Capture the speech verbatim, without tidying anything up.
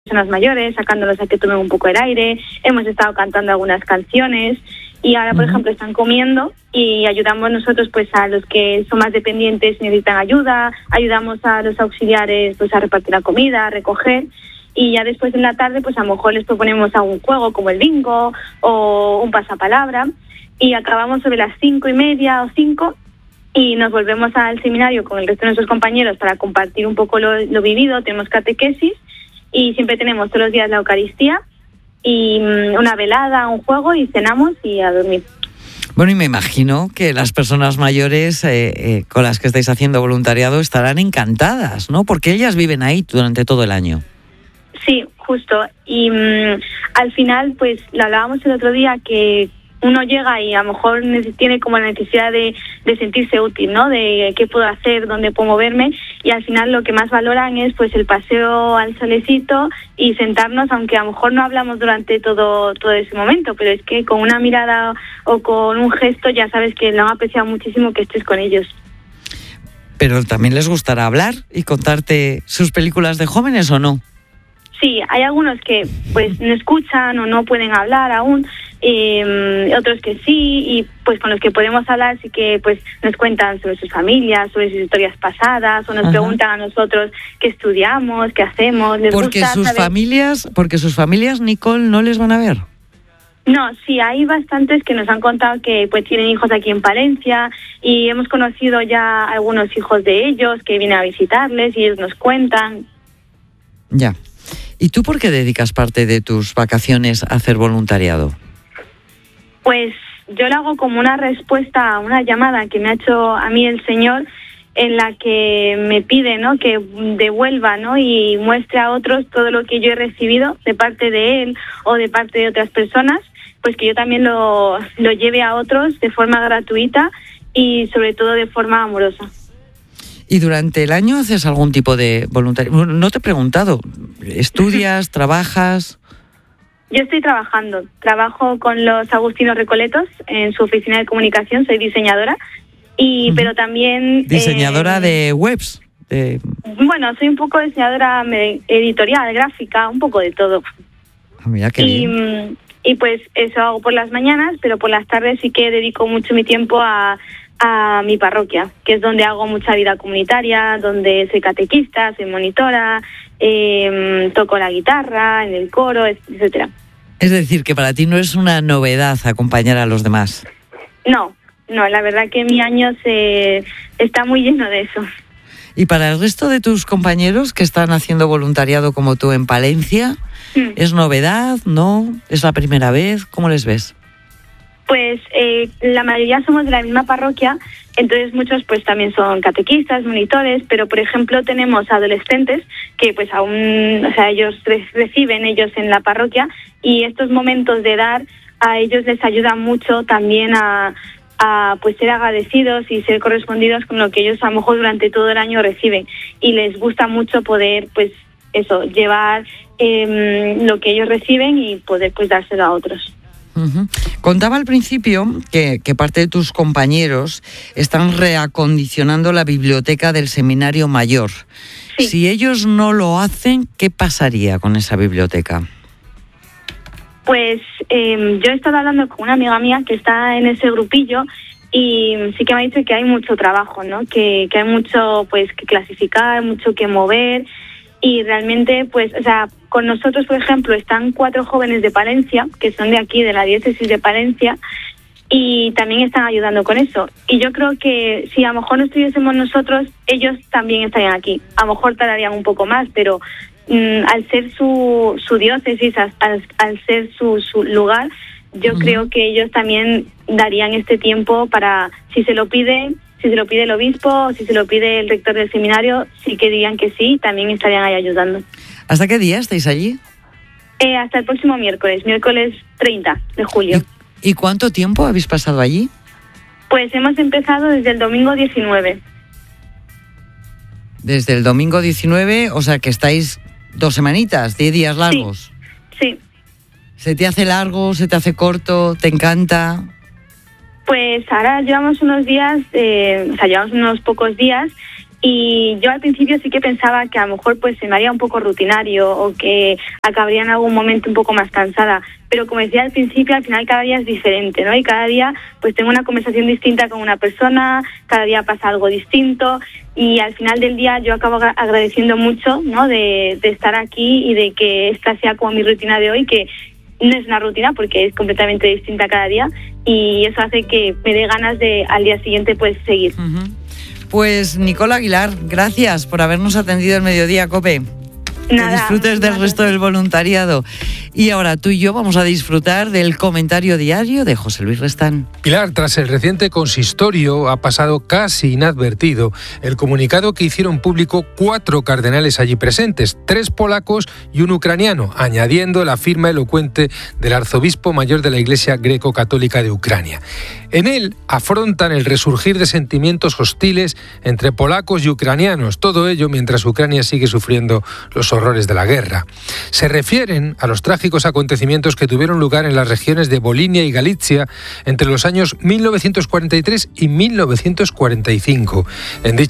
personas mayores, sacándolos a que tomen un poco el aire, hemos estado cantando algunas canciones y ahora, por uh-huh. ejemplo, están comiendo y ayudamos nosotros pues a los que son más dependientes y necesitan ayuda, ayudamos a los auxiliares pues a repartir la comida, a recoger, y ya después en la tarde pues a lo mejor les proponemos algún juego como el bingo o un pasapalabra y acabamos sobre las cinco y media o cinco y nos volvemos al seminario con el resto de nuestros compañeros para compartir un poco lo, lo vivido. Tenemos catequesis y siempre tenemos todos los días la Eucaristía y una velada, un juego y cenamos y a dormir. Bueno, y me imagino que las personas mayores eh, eh, con las que estáis haciendo voluntariado estarán encantadas, ¿no? Porque ellas viven ahí durante todo el año. Sí, justo. Y mmm, al final, pues lo hablábamos el otro día, que uno llega y a lo mejor tiene como la necesidad de, de sentirse útil, ¿no? De qué puedo hacer, dónde puedo moverme, y al final lo que más valoran es pues el paseo al solecito y sentarnos, aunque a lo mejor no hablamos durante todo todo ese momento, pero es que con una mirada o con un gesto ya sabes que lo han apreciado muchísimo que estés con ellos. Pero también les gustará hablar y contarte sus películas de jóvenes, ¿o no? Sí, hay algunos que pues no escuchan o no pueden hablar aún, eh, otros que sí, y pues con los que podemos hablar sí que pues nos cuentan sobre sus familias, sobre sus historias pasadas, o nos Ajá. preguntan a nosotros qué estudiamos, qué hacemos, les porque gusta sus saber... familias, porque sus familias, Nicole, no les van a ver. No, sí, hay bastantes que nos han contado que pues tienen hijos aquí en Palencia y hemos conocido ya algunos hijos de ellos que vienen a visitarles y ellos nos cuentan. Ya. ¿Y tú por qué dedicas parte de tus vacaciones a hacer voluntariado? Pues yo lo hago como una respuesta a una llamada que me ha hecho a mí el Señor, en la que me pide, ¿no?, que devuelva, ¿no?, y muestre a otros todo lo que yo he recibido de parte de Él o de parte de otras personas, pues que yo también lo, lo lleve a otros de forma gratuita y sobre todo de forma amorosa. ¿Y durante el año haces algún tipo de voluntariado? No te he preguntado. ¿Estudias? ¿Trabajas? Yo estoy trabajando. Trabajo con los Agustinos Recoletos en su oficina de comunicación. Soy diseñadora. y uh-huh. Pero también... ¿Diseñadora eh, de webs? De... Bueno, soy un poco diseñadora editorial, gráfica, un poco de todo. Ah, mira qué y, bien. Y pues eso hago por las mañanas, pero por las tardes sí que dedico mucho mi tiempo a... a mi parroquia, que es donde hago mucha vida comunitaria, donde soy catequista, soy monitora, eh, toco la guitarra, en el coro, etcétera. Es decir, que para ti no es una novedad acompañar a los demás. No, no, la verdad que mi año se está muy lleno de eso. ¿Y para el resto de tus compañeros que están haciendo voluntariado como tú en Palencia, mm. es novedad, no? ¿Es la primera vez? ¿Cómo les ves? Pues eh, la mayoría somos de la misma parroquia, entonces muchos pues también son catequistas, monitores, pero por ejemplo tenemos adolescentes que pues aún, o sea, ellos re- reciben ellos en la parroquia y estos momentos de dar a ellos les ayuda mucho también a, a pues ser agradecidos y ser correspondidos con lo que ellos a lo mejor durante todo el año reciben, y les gusta mucho poder pues eso, llevar eh, lo que ellos reciben y poder pues dárselo a otros. Uh-huh. Contaba al principio que, que parte de tus compañeros están reacondicionando la biblioteca del Seminario Mayor. Sí. Si ellos no lo hacen, ¿qué pasaría con esa biblioteca? Pues eh, yo he estado hablando con una amiga mía que está en ese grupillo y sí que me ha dicho que hay mucho trabajo, ¿no? Que, que hay mucho pues que clasificar, mucho que mover. Y realmente, pues, o sea, con nosotros, por ejemplo, están cuatro jóvenes de Palencia, que son de aquí, de la diócesis de Palencia, y también están ayudando con eso. Y yo creo que si a lo mejor no estuviésemos nosotros, ellos también estarían aquí. A lo mejor tardarían un poco más, pero mmm, al ser su, su diócesis, al, al ser su, su lugar, yo uh-huh. creo que ellos también darían este tiempo para, si se lo piden... Si se lo pide el obispo o si se lo pide el rector del seminario, sí que dirían que sí, también estarían ahí ayudando. ¿Hasta qué día estáis allí? Eh, hasta el próximo miércoles, miércoles treinta de julio. ¿Y, ¿Y cuánto tiempo habéis pasado allí? Pues hemos empezado desde el domingo diecinueve. Desde el domingo diecinueve, o sea que estáis dos semanitas, diez días largos. Sí, sí. ¿Se te hace largo, se te hace corto, te encanta? Pues ahora llevamos unos días, eh, o sea, llevamos unos pocos días Y yo al principio sí que pensaba que a lo mejor pues se me haría un poco rutinario o que acabaría en algún momento un poco más cansada. Pero como decía al principio, al final cada día es diferente, ¿no? Y cada día pues tengo una conversación distinta con una persona, cada día pasa algo distinto y al final del día yo acabo agradeciendo mucho, ¿no? De, de estar aquí y de que esta sea como mi rutina de hoy, que no es una rutina porque es completamente distinta cada día y eso hace que me dé ganas de al día siguiente pues seguir. Uh-huh. Pues Nicole Aguilar, gracias por habernos atendido el mediodía, COPE. Nada, que disfrutes del nada. resto del voluntariado. Y ahora tú y yo vamos a disfrutar del comentario diario de José Luis Restán. Pilar, tras el reciente consistorio ha pasado casi inadvertido el comunicado que hicieron público cuatro cardenales allí presentes, tres polacos y un ucraniano, añadiendo la firma elocuente del arzobispo mayor de la Iglesia Greco-Católica de Ucrania. En él afrontan el resurgir de sentimientos hostiles entre polacos y ucranianos, todo ello mientras Ucrania sigue sufriendo los horrores de la guerra. Se refieren a los trágicos acontecimientos que tuvieron lugar en las regiones de Volinia y Galicia entre los años mil novecientos cuarenta y tres y mil novecientos cuarenta y cinco. En